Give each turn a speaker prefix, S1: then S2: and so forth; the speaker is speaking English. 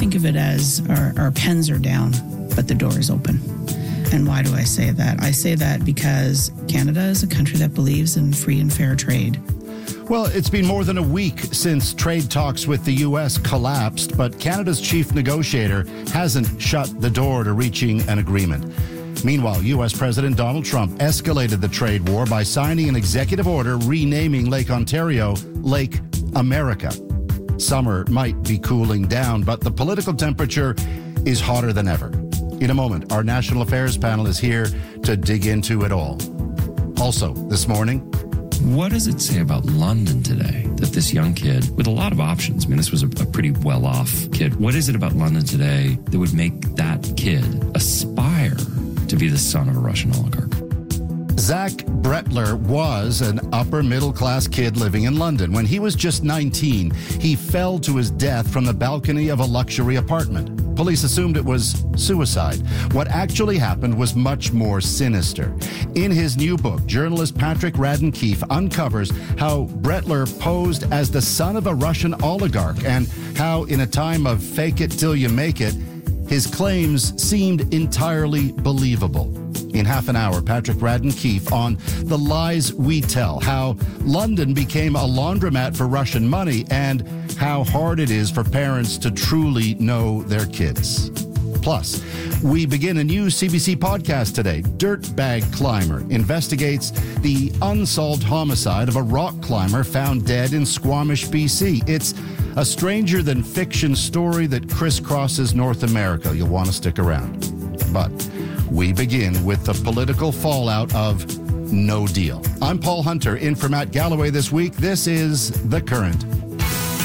S1: think of it as our pens are down, but the door is open. And why do I say that? I say that because Canada is a country that believes in free and fair trade.
S2: Well, it's been more than a week since trade talks with the U.S. collapsed, but Canada's chief negotiator hasn't shut the door to reaching an agreement. Meanwhile, U.S. President Donald Trump escalated the trade war by signing an executive order renaming Lake Ontario Lake America. Summer might be cooling down, but the political temperature is hotter than ever. In a moment, our National Affairs panel is here to dig into it all. Also, this morning,
S3: what does it say about London today that this young kid with a lot of options, I mean, this was a pretty well-off kid. What is it about London today that would make that kid aspire to be the son of a Russian oligarch?
S2: Zach Bretler was an upper-middle-class kid living in London. When he was just 19, he fell to his death from the balcony of a luxury apartment. Police assumed it was suicide. What actually happened was much more sinister. In his new book, journalist Patrick Radden Keefe uncovers how Bretler posed as the son of a Russian oligarch and how, in a time of fake it till you make it, his claims seemed entirely believable. In half an hour, Patrick Radden Keefe on The Lies We Tell, how London became a laundromat for Russian money and how hard it is for parents to truly know their kids. Plus, we begin a new CBC podcast today. Dirtbag Climber investigates the unsolved homicide of a rock climber found dead in Squamish, BC. It's a stranger-than-fiction story that crisscrosses North America. You'll want to stick around. But we begin with the political fallout of No Deal. I'm Paul Hunter, in for Matt Galloway this week. This is The Current.